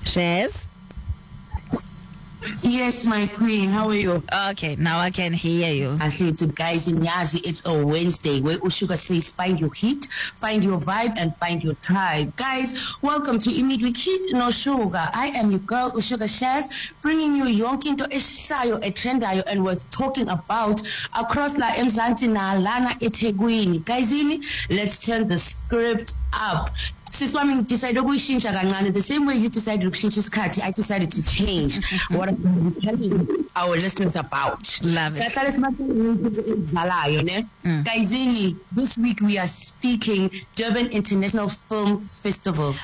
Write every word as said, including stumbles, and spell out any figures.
Shares? Yes, my queen. How are you? Okay, now I can hear you. I hear it, guys. In Yazi, it's a Wednesday where Ushuga says, find your heat, find your vibe, and find your tribe. Guys, welcome to Immediate Heat No Sugar. I am your girl, Ushuga Shaz, bringing you yonkinto eshisayo, etrendayo, and what's talking about across la Mzansi na lana eThekwini. Guys, let's turn the script up. Siswami decided to change the same way you decided to change his cut. I decided to change what I'm telling our listeners about. Love it. Mm. Guys, this week we are speaking Durban International Film Festival.